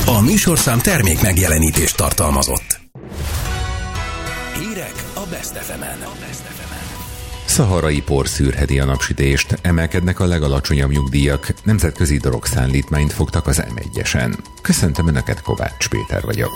A műsorszám termék megjelenítést tartalmazott. Hírek a Best FM-en. Szaharai por szűrheti a napsütést, emelkednek a legalacsonyabb nyugdíjak, nemzetközi drogszállítmányt fogtak az M1-esen. Köszöntöm Önöket, Kovács Péter vagyok.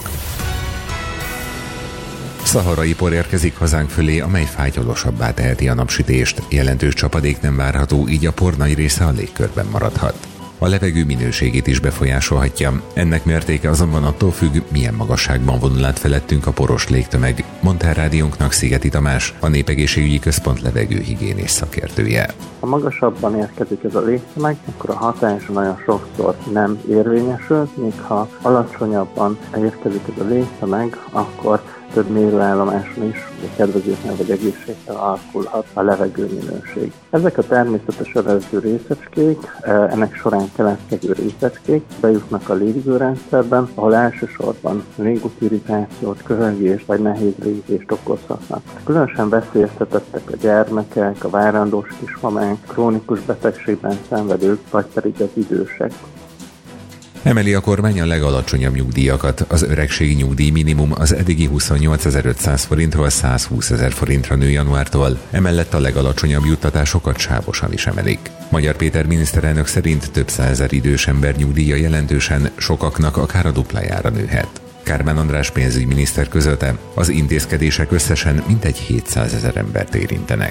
Szaharai por érkezik hazánk fölé, amely fátyolosabbá teheti a napsütést. Jelentős csapadék nem várható, így a por nagy része a légkörben maradhat. A levegő minőségét is befolyásolhatja. Ennek mértéke azonban attól függ, milyen magasságban vonul át felettünk a poros légtömeg, mondta rádiónknak Szigeti Tamás, a Népegészségügyi Központ levegőhigiénés szakértője. Ha magasabban érkezik ez a légtömeg, akkor a hatás nagyon sokszor nem érvényesül, míg ha alacsonyabban érkezik ez a légtömeg, akkor több mérőállomáson is kedvezőtlen vagy egészségtelen alakulhat a levegőminőség. Ezek a természetes evező részecskék, ennek során keletkező részecskék bejutnak a légzőrendszerben, ahol elsősorban légútirritációt, köhögést vagy nehéz légzést okozhatnak. Különösen veszélyeztetettek a gyermekek, a várandós kismamák, krónikus betegségben szenvedők, vagy pedig az idősek. Emeli a kormány a legalacsonyabb nyugdíjakat. Az öregségi nyugdíj minimum az eddigi 28.500 forintról 120.000 forintra nő januártól, emellett a legalacsonyabb juttatásokat sávosan is emelik. Magyar Péter miniszterelnök szerint több százezer idős ember nyugdíja jelentősen, sokaknak akár a duplájára nőhet. Kármán András pénzügyminiszter közölte, az intézkedések összesen mintegy 700 000 embert érintenek.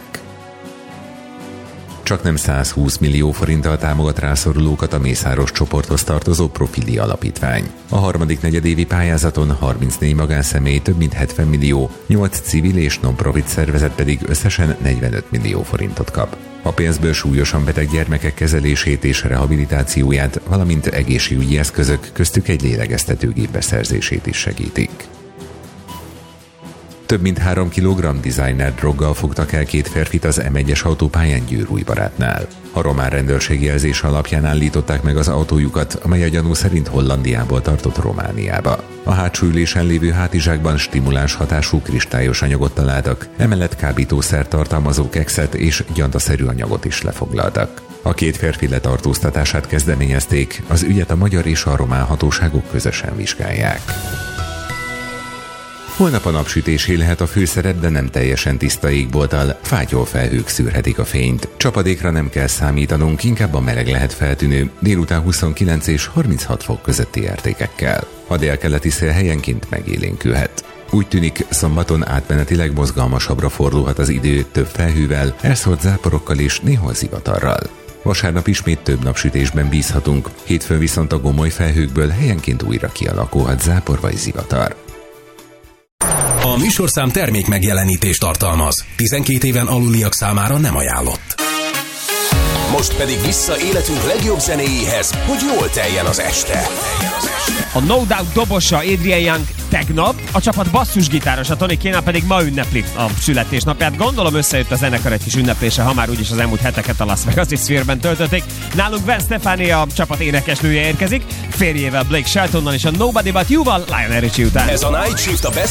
Csaknem 120 millió forinttal támogat rászorulókat a Mészáros csoporthoz tartozó Profili Alapítvány. A harmadik negyedévi pályázaton 34 magánszemély több mint 70 millió, 8 civil és non-profit szervezet pedig összesen 45 millió forintot kap. A pénzből súlyosan beteg gyermekek kezelését és rehabilitációját, valamint egészségügyi eszközök, köztük egy lélegeztetőgép beszerzését is segítik. Több mint 3 kg designer droggal fogtak el 2 férfit az M1-es autópályán Győrújbarátnál. A román rendőrség jelzése alapján állították meg az autójukat, amely a gyanú szerint Hollandiából tartott Romániába. A hátsó ülésen lévő hátizsákban stimuláns hatású kristályos anyagot találtak, emellett kábítószer tartalmazó kekszet és gyantaszerű anyagot is lefoglaltak. A 2 férfi letartóztatását kezdeményezték, az ügyet a magyar és a román hatóságok közösen vizsgálják. Holnap a napsütésé lehet a főszerep, de nem teljesen tiszta égbolttal, fátyol felhők szűrhetik a fényt. Csapadékra nem kell számítanunk, inkább a meleg lehet feltűnő, délután 29 és 36 fok közötti értékekkel. A délkeleti szél helyenként megélénkülhet. Úgy tűnik, szombaton átmenetileg mozgalmasabbra fordulhat az idő, több felhővel, elszórt záporokkal és néhol zivatarral. Vasárnap ismét több napsütésben bízhatunk, hétfőn viszont a gomoly felhőkből helyenként újra kialakulhat zápor vagy zivatar. A műsorszám termék megjelenítést tartalmaz. 12 éven aluliak számára nem ajánlott. Most pedig vissza életünk legjobb zenéjéhez, hogy jól teljen az este. A No Doubt dobosa Adrian Young tegnap, a csapat basszusgitárosa Tony Kéna pedig ma ünnepli a születésnapját. Gondolom összejött a zenekar egy kis ünneplése, ha már úgyis az elmúlt heteket a Las Vegas-i Sphere-ben töltötték. Nálunk Gwen Stefani, a csapat énekesnője érkezik, férjével Blake Sheltonnal és a Nobody But You-val Lionel Richie után. Ez a Night Shift a Best